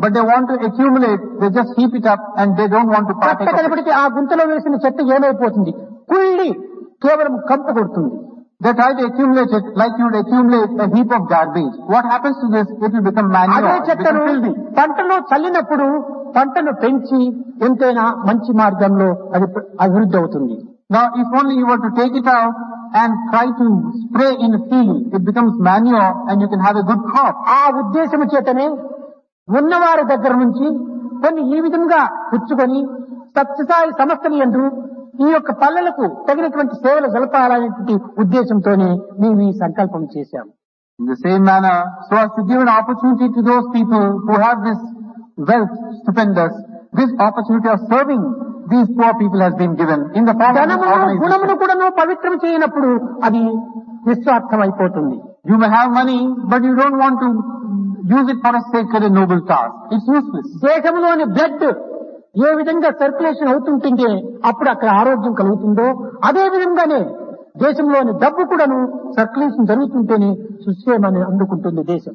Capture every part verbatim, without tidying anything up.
but they want to accumulate, they just heap it up and they don't want to partake of it. కనబడితే ఆ గుంతలో వేసిన చెత్త ఏమైపోతుంది? కుళ్ళి కేవలం కంపు కొడుతుంది. They try to accumulate it like you would accumulate a heap of garbage. What happens to this? It will become manure. అదే It చెత్తను becomes filthy. పంటలో చల్లినప్పుడు పంటను పెంచి ఎంతైనా మంచి మార్గంలో అది అభివృద్ధి అవుతుంది. Now, if only you were to take it out and try to spray in a field, it becomes manure and you can have a good crop. ఆ ఉద్దేశము చేతనే ఉన్నవారి దగ్గర నుంచి కొన్ని ఈ విధంగా పుచ్చుకొని సత్యసాయి సంస్థలు యందు ఈ యొక్క పల్లెలకు తగినటువంటి సేవలు జరపాలనేటువంటి ఉద్దేశంతోనే మేము ఈ సంకల్పం చేశాం. In the same manner, so as to give an opportunity to those people who have this wealth stupendous, this opportunity of serving these poor people has been given in the form of an ధనమును గుణమును organization. కూడా పవిత్రం చేయనప్పుడు అది నిస్వార్థం అయిపోతుంది. You may have money, but you don't want to use it for a sacred and noble task. It's useless. దేశంలోని blood ఏ విధంగా circulation అవుతుంటుంటే అప్పుడు అక్కడ ఆరోగ్యం కలుగుతుందో అదే విధంగానే దేశంలోని డబ్బు కూడాను సర్క్యులేషన్ జరుగుతుంటేనే సుక్షేమాన్ని అందుకుంటుంది దేశం.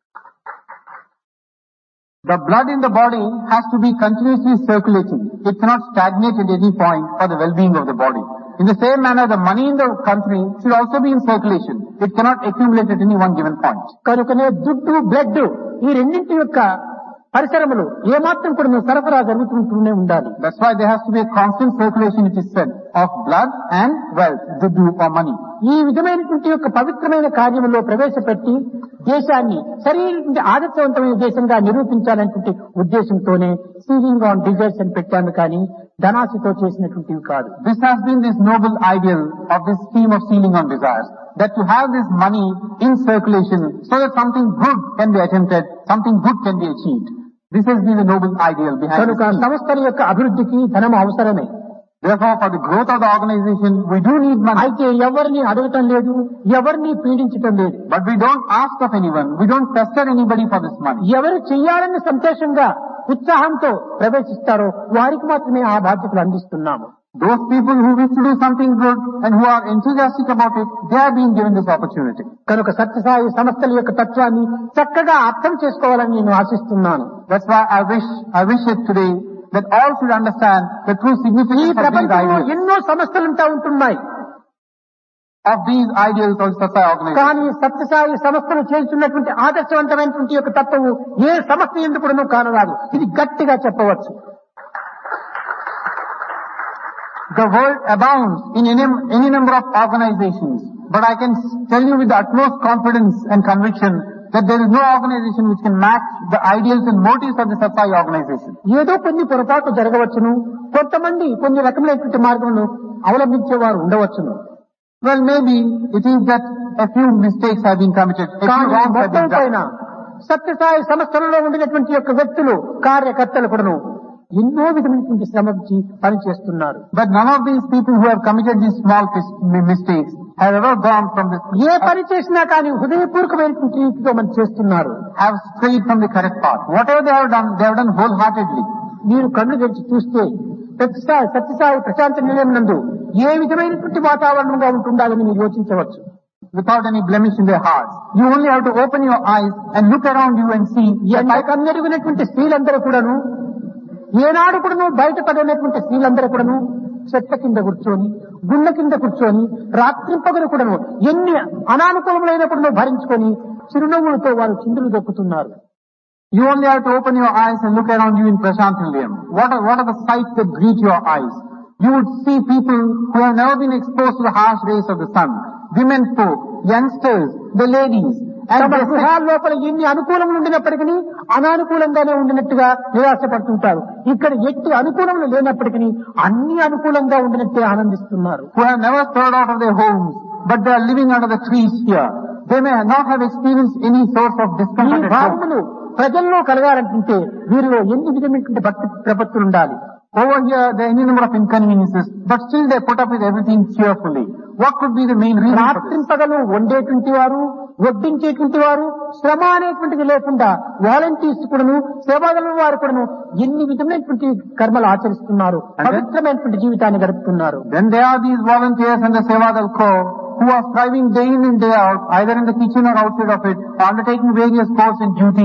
The blood in the body has to be continuously circulating. It cannot stagnate at any point for the well-being of the body. In the same manner, the money in the country should also be in circulation. It cannot accumulate at any one given point. కనుకనే దుడ్డు blood ఈ రెండింటి యొక్క పరిసరములు ఏమాత్రం కూడా సరఫరా జరుగుతుంటూనే ఉండాలి. That's why there has to be a constant circulation, it is said, of blood and wealth, dudu or money. ఈ విధమైనటువంటి యొక్క పవిత్రమైన కార్యములో ప్రవేశపెట్టి దేశాన్ని సరైన ఆదర్శవంతమైన దేశంగా నిరూపించాలనేటువంటి ఉద్దేశంతోనే సీలింగ్ ఆన్ డిజైర్స్ అని పెట్టాను కానీ ధనాశతో చేసినటువంటివి కాదు. This has been this noble ideal of this scheme of sealing on desires, that to have this money in circulation so that something good can be attempted, something good can be achieved. This has been the noble ideal behind కనుక this scheme. సంస్థల యొక్క అభివృద్ధికి ధనం అవసరమే. Therefore, for the growth of the organization, we do need money. అయితే ఎవరిని అడగటం లేదు, ఎవరిని పీడించటం లేదు. But we don't ask of anyone. We don't pester anybody for this money. ఎవరు చెయ్యాలని సంతోషంగా ఉత్సాహంతో ప్రవేశిస్తారో వారికి మాత్రమే ఆ బాధ్యతలు అందిస్తున్నాము. Those people who wish to do something good and who are enthusiastic about it, they are being given this opportunity. కనుక సత్యసాయి సంస్థల యొక్క తత్వాన్ని చక్కగా అర్థం చేసుకోవాలని నేను ఆశిస్తున్నాను. That's why I wish, I wish it today that all should understand the true ఈ significance of these ప్రపంచంలో ideals, ఎన్నో సమస్యలుంటా ఉంటున్నాయి. of these ideals of Satsai organization. కానీ సత్యసాయి సంస్థను చేస్తున్నటువంటి ఆదర్శవంతమైనటువంటి యొక్క తత్వము ఏ సంస్థ ఎందుకు కూడా కానరాదు. ఇది గట్టిగా చెప్పవచ్చు. The world abounds in any, any number of organizations, but I can tell you with the utmost confidence and conviction that there is no organization which can match the ideals and motives of the Satsai organization. ఏదో కొన్ని పొరపాట్లు జరగవచ్చును, కొంతమంది కొన్ని రకమైనటువంటి మార్గంలో అవలంబించేవారు ఉండవచ్చును. Well, maybe it is that a few mistakes have been committed, a few కానీ wrongs have మొత్తం been పైన done. సత్యసాయి సంస్థలలో ఉండినటువంటి యొక్క వ్యక్తులు కార్యకర్తలు కూడాను ఎన్నో విధమైనటువంటి శ్రమించి పనిచేస్తున్నారు. But none of these people who have committed these small mis- mistakes have ever gone from this, ఏ పని చేసినా కానీ హృదయపూర్వకమైనటువంటి రీతితో మనం చేస్తున్నారు. have strayed from the correct path. Whatever they have done, they have done wholeheartedly. మీరు కళ్ళు తెరిచి చూస్తే సత్యసాయి సత్యసాయి ప్రశాంత నిలయం నందు ఏ విధమైనటువంటి వాతావరణంగా ఉంటుండాలని మీరు యోచించవచ్చు. Without any blemish in their hearts. You only have to open your eyes and look around you and see. ఎంతకందరిగినటువంటి స్త్రీలందరూ కూడాను ఏనాడు కూడాను బయటపడినటువంటి స్త్రీలందరూ కూడాను చెట్ల కింద కూర్చొని గుళ్ళ కింద కూర్చొని రాత్రింపగలు కూడాను ఎన్ని అనానుకూలములైనప్పుడు భరించుకొని చిరునవ్వులతో వారు చిందులు దొక్కుతున్నారు. You only have to open your eyes and look around you in Prashant Nilayam. What are, what are the sights that greet your eyes? You would see people who have never been exposed to the harsh rays of the sun. Women folk, youngsters, the ladies. And తమ they sit- గృహాల లోపల ఎన్ని అనుకూలములు ఉండినప్పటికీ అనానుకూలంగానే ఉండినట్టుగా నిరాశపడుతుంటారు. ఇక్కడ ఎట్టి అనుకూలములు లేనప్పటికీ అన్ని అనుకూలంగా ఉండినట్టే ఆనందిస్తున్నారు. who have never stirred out of their homes, but they are living under the trees here. They may not have experienced any source of ఈ discomfort at home. భావములు ప్రజల్లో కలగాలంటే వీరిలో ఎన్ని విధమైనటువంటి భక్తి ప్రపత్తులు ఉండాలి. Over here, there are any number of inconveniences, but still they put up with everything cheerfully. What could be the main reason for this? రాత్రింపగలు వండేటువంటి వారు, వడ్డించేటువంటి వారు, శ్రమ అనేటువంటిది లేకుండా వాలంటీర్స్ కూడాను, సేవాదళం వారు కూడాను ఎన్ని విధమైనటువంటి కర్మలు ఆచరిస్తున్నారు, పవిత్రమైనటువంటి జీవితాన్ని గడుపుతున్నారు. Then there are these volunteers and the Sevadal Corps who are striving day in and day out, either in the kitchen or outside of it, undertaking various course and duties,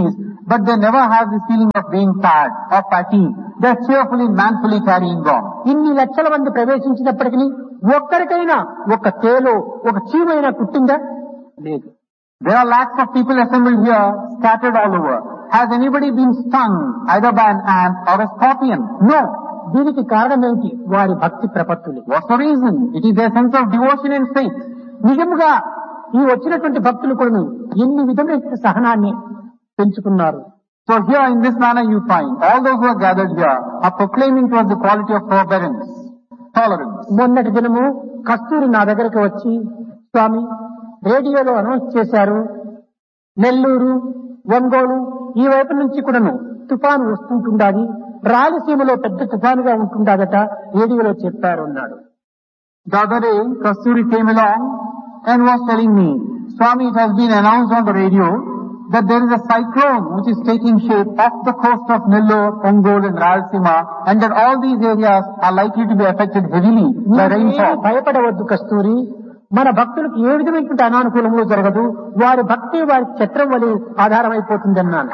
but they never have this feeling of being tired or fatigued. They are cheerfully, manfully carrying on. ఇన్ని లక్షల మంది ప్రవేశించినప్పటికీ ఒక్కరికైనా ఒక తేలో ఒక చీమైనా కుట్టిందా? లేదు. There are lakhs of people assembled here, scattered all over. Has anybody been stung either by an ant or a scorpion? No. దీనికి కారణం ఏంటి? వారి భక్తి ప్రపత్తులు. What's the reason? It is their sense of devotion and faith. నిజముగా ఈ వచ్చినటువంటి భక్తులు కూడా ఎన్ని విధమైన సహనాన్ని పెంచుకున్నారు. So here in this manner you find all those who are gathered here are proclaiming towards the quality of forbearance, tolerance. మొన్నటి దినము కస్తూరి నా దగ్గరికి వచ్చి, స్వామి రేడియోలో అనౌన్స్ చేశారు, నెల్లూరు, ఒంగోలు ఈ వైపు నుంచి కూడాను తుఫాను వస్తుంటుండాది, రాయలసీమలో పెద్ద తుఫానుగా ఉంటుండదట, రేడియోలో చెప్పారు అన్నాడు. The other day, Kasturi came along and was telling me, Swami, it has been announced on the radio that there is a cyclone which is taking shape off the coast of Nellore, Ongole and Rayalaseema, and that all these areas are likely to be affected heavily by rainfall. భయపడవద్దు కస్తూరి, మన భక్తులకు ఏ విధమైనటువంటి అనానుకూలంలో జరగదు, వారి భక్తి వారి ఛత్రం వలె ఆధారమైపోతుంది అన్నాను.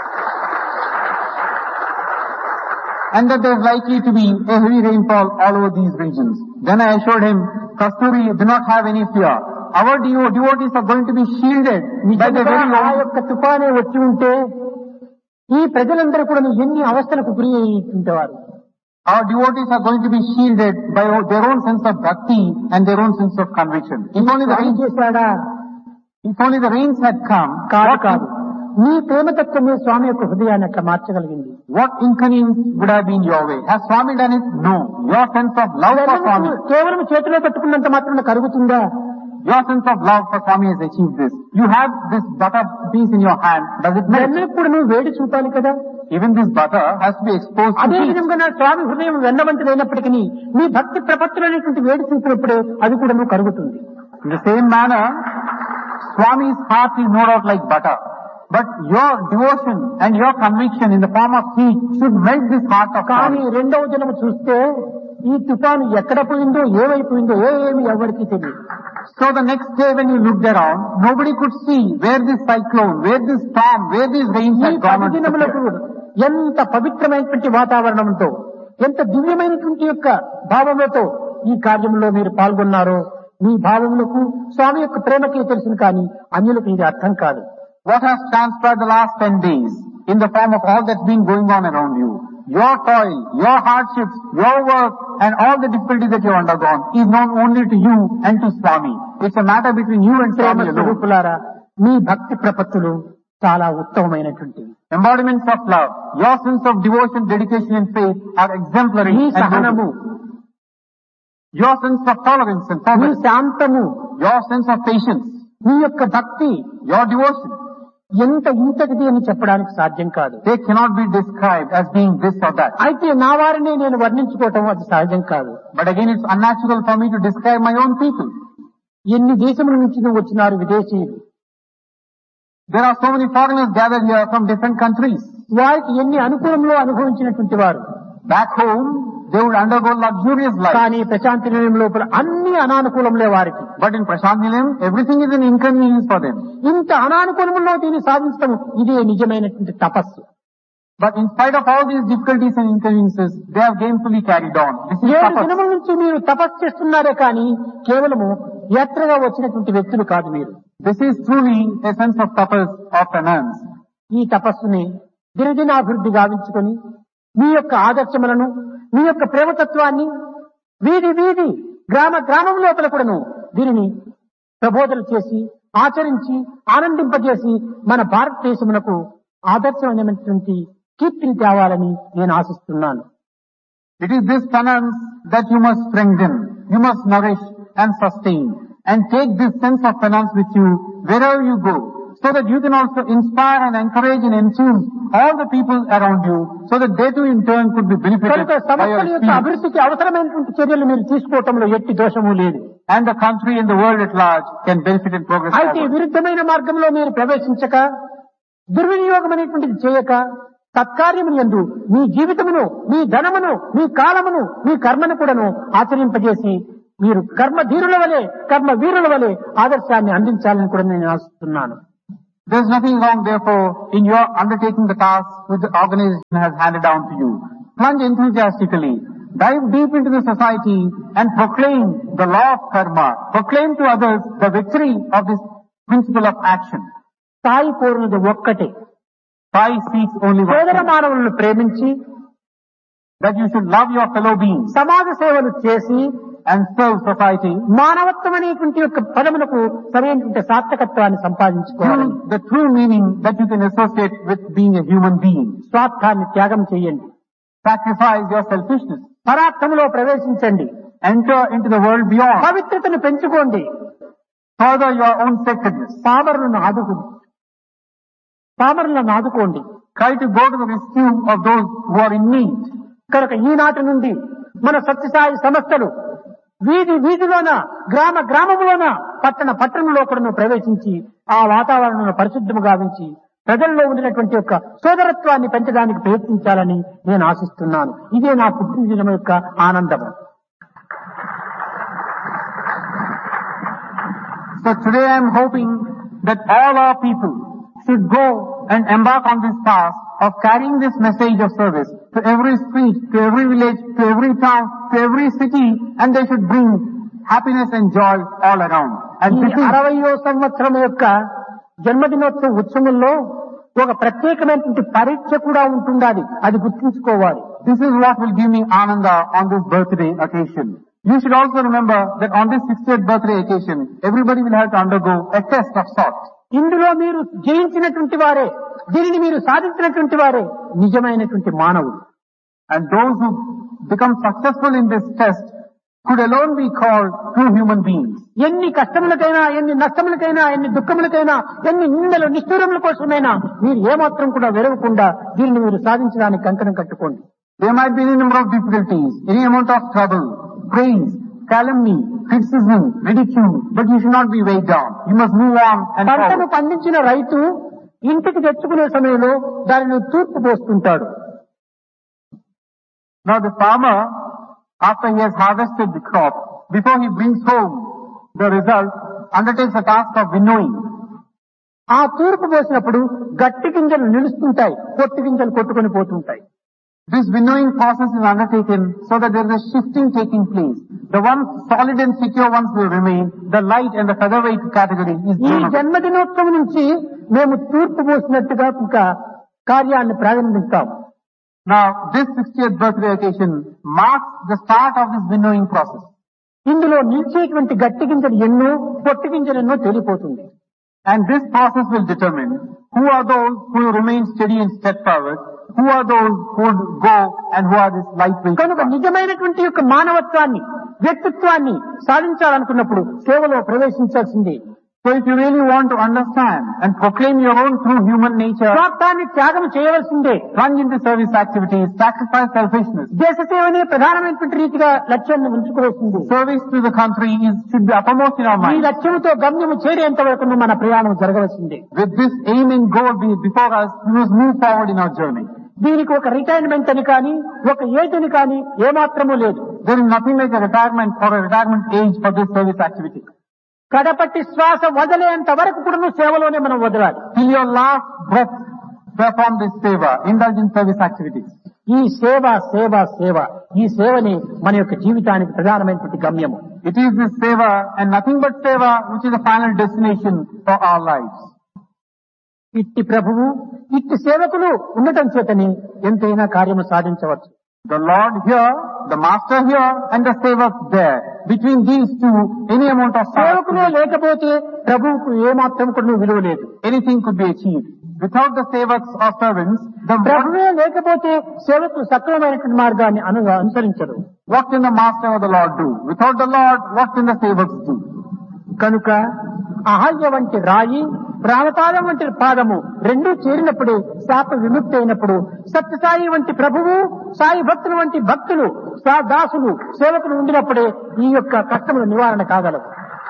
And that there is likely to be a heavy rainfall all over these regions. Then I assured him, Kasturi, do not have any fear. Our devotees are going to be shielded by the very ఆ యొక్క తుఫానే వచ్చి ఉంటే ఈ ప్రజలందరూ కూడా ఎన్ని అవస్థలకు గురి అయ్యేవారు. Our devotees are going to be shielded by their own sense of bhakti and their own sense of conviction. If only the rains చేశాడా? If only the rains had come, కాదు కాదు, నీ ప్రేమతత్వమే స్వామి యొక్క హృదయాన్ని అట్లా మార్చగలిగింది. What inconvenience would have been your way? Has Swami done it? No. Your sense of love for Swami. కేవలం చేతిలో పెట్టుకున్నంత మాత్రం కరుగుతుందా? Your sense of love for Swami has achieved this. You have this butter piece in your hand. Does it melt? ఎప్పుడు నువ్వు వేడి చూపాలి కదా. Even this butter has to be exposed to అదే heat. విధంగా నా స్వామి హృదయం వెన్నవంతులైనప్పటికీ నీ భక్తి ప్రపత్తులు అనేటువంటి వేడి చూపినప్పుడే అది కూడా నువ్వు కరుగుతుంది. In the same manner, Swami's heart is no doubt like butter. But your devotion and your conviction in the form of heat should melt this heart of కానీ Swami. రెండవ దినము చూస్తే ఈ తుఫాను ఎక్కడ పోయిందో ఏమైపోయిందో ఏమి ఎవరికి తెలియదు. So the next day when you looked around, nobody could see where this cyclone, where this storm, where these rains ఈ had gone పది on. దినములకు ఎంత పవిత్రమైనటువంటి వాతావరణంతో, ఎంత దివ్యమైనటువంటి యొక్క భావములతో ఈ కార్యంలో మీరు పాల్గొన్నారో మీ భావములకు స్వామి యొక్క ప్రేమకే తెలుసును, కానీ అన్యులకు ఇది అర్థం కాదు. What has transpired the last ten days in the form of all that's been going on around you, your toil, your hardships, your work and all the difficulties that you have undergone is known only to you and to Swami. It's a matter between you and Prema Swami alone. స్వరూపులారా, మీ భక్తి ప్రపత్తులు చాలా ఉత్తమమైనటువంటివి. Embodiments of love, your sense of devotion, dedication and faith are exemplary. Me and సహనము, noble. Your sense of tolerance and me forbearance, శాంతము, your sense of patience, మీ యొక్క భక్తి your devotion, ఎంత ఇంతటిది అని చెప్పడానికి సాధ్యం కాదు. they cannot be described as being this or that. అయితే నా వారిని నేను వర్ణించుకోవటం అది సహజం కాదు. But again, it's unnatural for me to describe my own people. ఎన్ని దేశముల నుంచి నువ్వు వచ్చినారు విదేశీయులు, There are so many foreigners gathered here from different countries. వారికి ఎన్ని అనుకూలంలో అనుభవించినటువంటి వారు. Back home, they would undergo luxurious life. కానీ ప్రశాంతి నిలయం లోపల అన్ని అనానుకూలంలే వారికి. But in Prashant Nilayam, everything is an inconvenience for them. ఇంత అనానుకూలంలో దీన్ని సాధించడం ఇదే నిజమైనటువంటి తపస్సు. But in spite of all these difficulties and inconveniences, they have gainfully carried on. This is ఏడు tapas. దినముల నుంచి మీరు తపస్సు చేస్తున్నారే కానీ కేవలము యాత్రగా వచ్చినటువంటి వ్యక్తులు కాదు మీరు. This is truly a sense of tapas or penance. ఈ తపస్సుని దినదినాభివృద్ధి గావించుకొని మీ యొక్క ఆదర్శములను, మీ యొక్క ప్రేమతత్వాన్ని వీధి వీధి గ్రామ గ్రామం లోపల కూడాను దీనిని ప్రబోధనలు చేసి ఆచరించి ఆనందింపజేసి మన భారతదేశమునకు ఆదర్శమైనటువంటి కీర్తిని తేవాలని నేను ఆశిస్తున్నాను. It is this penance that you must strengthen, you must nourish and sustain, and take this sense of penance with you wherever you go, so that you can also inspire and encourage and enthuse all the people around you, so that they too in turn could be benefited కనుక by your సంస్థల యొక్క experience. అభివృద్ధికి అవసరమైనటువంటి చర్యలు మీరు తీసుకోవటంలో ఎట్టి దోషము లేదు. And the country and the world at large can benefit and progress అయితే forward. విరుద్ధమైన మార్గంలో మీరు ప్రవేశించక, దుర్వినియోగమైనటువంటిది చేయక, సత్కార్యమును యందు మీ జీవితమును, మీ ధనమును, మీ కాలమును, మీ కర్మను కూడాను ఆచరింపజేసి మీరు కర్మ ధీరుల వలె, కర్మ వీరుల వలె ఆదర్శాన్ని అందించాలని కూడా నేను ఆశిస్తున్నాను. There's nothing wrong, therefore, in your undertaking the task which the organization has handed down to you. Plunge enthusiastically, dive deep into the society and proclaim the law of karma. Proclaim to others the victory of this principle of action. Sai కోరినది ఒక్కటే, Sai seeks only one సోదర thing, మానవులను ప్రేమించి that you should love your fellow beings సమాజ సేవలు చేసి and serve society. మానవత్వం అనేటువంటి యొక్క పదములకు సరైనటువంటి సార్థకత్వాన్ని సంపాదించుకోవాలి. True- the true meaning that you can associate with being a human being. స్వార్థాన్ని త్యాగం చేయండి, Sacrifice your selfishness. పరార్థములో ప్రవేశించండి, Enter into the world beyond. పవిత్రతను పెంచుకోండి, Further your own sacredness. పామరులను ఆదుకోండి, పామరులను ఆదుకోండి. Try to go to the rescue of those who are in need. కనుక ఈనాటి నుండి మన సత్యసాయి సంస్థలు వీధి వీధిలోన, గ్రామ గ్రామములోన, పట్టణ పట్టణంలో కూడా ప్రవేశించి ఆ వాతావరణాన్ని పరిశుద్ధము గావించి ప్రజల్లో ఉండినటువంటి యొక్క సోదరత్వాన్ని పెంచడానికి ప్రయత్నించాలని నేను ఆశిస్తున్నాను. ఇదే నా పుట్టినదినం యొక్క ఆనందము. So today I am hoping that all our people should go and embark on this task of carrying this message of service to every street, to every village, to every town, to every city, and they should bring happiness and joy all around. And ఈ this is, అరవయో సంవత్సరం యొక్క జన్మదినోత్సవ ఉత్సవంలో ఒక ప్రత్యేకమైనటువంటి పరీక్ష కూడా ఉంటుండాలి, అది గుర్తుంచుకోవాలి. this is what will give me ananda on this birthday occasion. You should also remember that on this sixtieth birthday occasion, everybody will have to undergo a test of sorts. ఇందులో మీరు జయించినటువంటి వారే, దీనిని మీరు సాధించినటువంటి వారే నిజమైనటువంటి మానవుడు. And those who become successful in this test could alone be called true human beings. ఎన్ని కష్టములకైనా, ఎన్ని నష్టములకైనా, ఎన్ని దుఃఖములకైనా, ఎన్ని నిందలు నిష్ఠూరముల కోసమైనా మీరు ఏమాత్రం కూడా వెరవకుండా దీనిని మీరు సాధించడానికి కంకణం కట్టుకోండి. There might be any number of difficulties, any amount of trouble, praise, calumny, criticism, ridicule, but you should not be weighed down. You must move on and పంటను forward. పండించిన రైతు ఇంటికి తెచ్చుకునే సమయంలో దానిని తూర్పు పోస్తుంటాడు. Now the farmer, after he has harvested the crop, before he brings home the result, undertakes the task of winnowing. ఆ తూర్పు పోసినప్పుడు గట్టి గింజలు నిలుస్తుంటాయి, పొట్టు గింజలు కొట్టుకొని పోతుంటాయి. This winnowing process is undertaken so that there is a shifting taking place. The ones solid and secure ones will remain. The light and the featherweight category is ఈ blown up. జన్మదినోత్సవం నుంచి మేము తూర్పు పోసినట్టుగా ఇంకా కార్యాన్ని ప్రారంభిస్తాం. Now, this sixtieth birthday occasion marks the start of this winnowing process. ఇందులో నిలిచేటువంటి గట్టి గింజలు ఎన్నో, పొట్టు గింజలు ఎన్నో తేలిపోతుంది. And this process will determine who are those who will remain steady and steadfast, who are those who would go and who are this lightweight. కనుక నిజమైనటువంటి యొక్క మానవత్వాన్ని, వ్యక్తిత్వాన్ని సాధించాలనుకున్నప్పుడు సేవలో ప్రవేశించాల్సిందే. So if you really want to understand and proclaim your own true human nature, స్వార్థాన్ని త్యాగం చేయవలసిందే. plunge into service activities, sacrifice selfishness. దేశ సేవనే ప్రధానమైనటువంటి రీతిగా లక్ష్యాన్ని ఉంచుకోవాల్సింది. Service to the country is, should be uppermost in our ఈ mind. లక్ష్యంతో గమ్యము చేరేంత వరకు మన ప్రయాణం జరగవలసిందే. With this aim and goal be before us, we must move forward in our journey. దీనికి ఒక రిటైర్మెంట్ అని కానీ, ఒక ఏజ్ అని కానీ ఏమాత్రమూ లేదు. There is nothing like a retirement or a retirement age for this service activity. కడపట్టి శ్వాస వదిలేంత వరకు కూడా సేవలోనే మనం వదలాలి. Till your last breath, perform this seva, indulge in service activities. ఈ సేవ సేవ సేవ ఈ సేవని మన యొక్క జీవితానికి ప్రధానమైనటువంటి గమ్యము. It is this seva and nothing but seva which is the final destination for our lives. ఇట్టి ప్రభువు, ఇట్టి సేవకులు ఉండటం చేతని ఎంతైనా కార్యము సాధించవచ్చు. The Lord here, the Master here, and the Sevak there. Between these two, any amount of సేవకులే service, లేకపోతే ప్రభువుకు ఏమాత్రం కూడా విలువ లేదు. anything could be achieved. Without the Sevaks or servants, the what, ప్రభువే లేకపోతే సేవకులు సక్రమమైనటువంటి మార్గాన్ని అను అనుసరించరు. what can the Master or the Lord do? Without the Lord, what can the Sevaks do? కనుక అహల్య వంటి రాయి, ప్రాణపాదం వంటి పాదము రెండూ చేరినప్పుడు శాప విముక్తి అయినప్పుడు సత్యసాయి వంటి ప్రభువు, సాయి భక్తులు వంటి భక్తులు, సా దాసులు, సేవకులు ఉండినప్పుడే ఈ యొక్క కష్టముల నివారణ కాగలవు.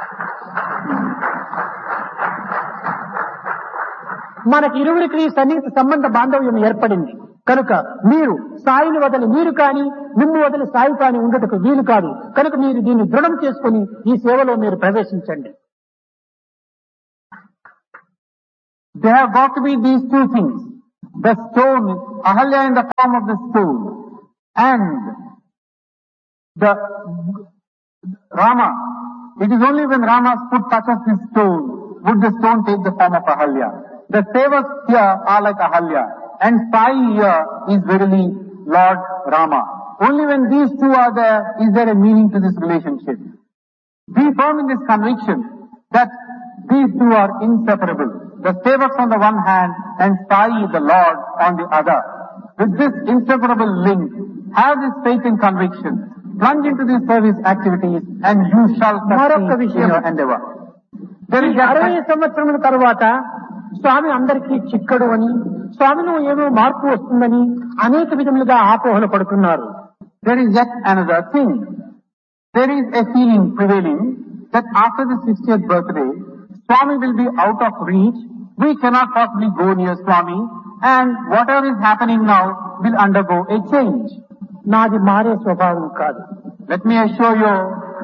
మనకి ఇరువురికి సన్నిహిత సంబంధ బాంధవ్యం ఏర్పడింది. కనుక మీరు సాయిని వదిలి మీరు కానీ, మిమ్ము వదిలి సాయి కానీ ఉండటకు వీలు కాదు. కనుక మీరు దీన్ని దృఢం చేసుకుని ఈ సేవలో మీరు ప్రవేశించండి. There have got to be these two things. The stone, Ahalya in the form of the stone, and the Rama. It is only when Rama's foot touches the stone would the stone take the form of Ahalya. The sevaks here are like Ahalya, and Sai here is verily Lord Rama. Only when these two are there is there a meaning to this relationship. Be firm in this conviction that these two are inseparable. The sevaks on the one hand and Sai, the Lord, on the other. With this inseparable link, have this faith and conviction. Plunge into these service activities and you shall succeed in your endeavor. There is అరవై సంవత్సరముల తర్వాత స్వామి అందరికీ చిక్కడు అని, స్వామిలో ఏమో మార్పు వస్తుందని అనేక విధములుగా ఆపోహలు పడుతున్నారు. There is yet another thing. There is a feeling prevailing that after the sixtieth birthday, Swami will be out of reach. We cannot possibly go near Swami, and whatever is happening now will undergo a change. నాది మారే స్వభావం కాదు. Let me assure you,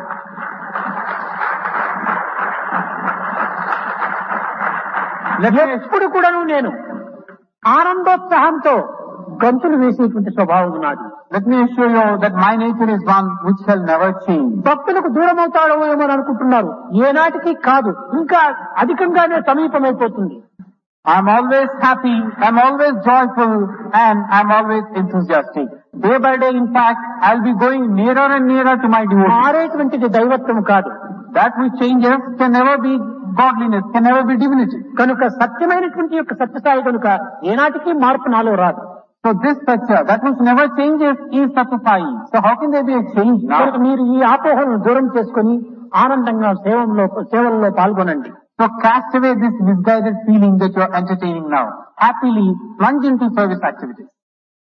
ఎప్పుడు కూడాను నేను ఆనందోత్సాహంతో గంతులు వేసేటువంటి స్వభావం నాది. Let me assure you that my nature is one which shall never change. భక్తులకు దూరం అవుతాడో ఏమో అనుకుంటున్నారు. ఏనాటికి కాదు, ఇంకా అధికంగానే సమీపమైపోతుంది. I'm always happy, I'm always joyful, and I'm always enthusiastic. Day by day, in fact, I'll be going nearer and nearer to my devotee. మారేటువంటిది దైవత్వం కాదు. That which changes can never be godliness, can never be divinity. కనుక సత్యమైనటువంటి యొక్క సత్యసాయి కనుక ఏనాటికి మార్పు నాలో రాదు. So this Satya, that which never changes, is Satyasai. So how can there be a change now? కనుక మీరు ఈ ఆపోహలను దూరం చేసుకుని ఆనందంగా సేవలో సేవల్లో పాల్గొనండి. So cast away this misguided feeling that you are entertaining now. Happily plunge into service activities.